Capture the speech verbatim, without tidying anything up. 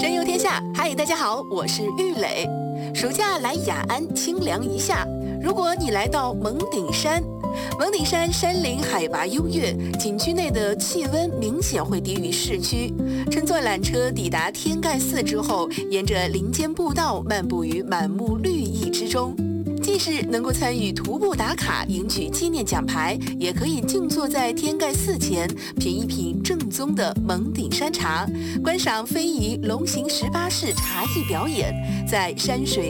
神游天下，嗨，大家好，我是玉磊。暑假来雅安清凉一下，如果你来到蒙顶山，蒙顶山山林海拔优越，景区内的气温明显会低于市区。乘坐缆车抵达天盖寺之后，沿着林间步道漫步于满目绿意之中。既是能够参与徒步打卡赢取纪念奖牌，也可以静坐在天盖寺前品一品正宗的蒙顶山茶，观赏非遗龙行十八式茶艺表演，在山水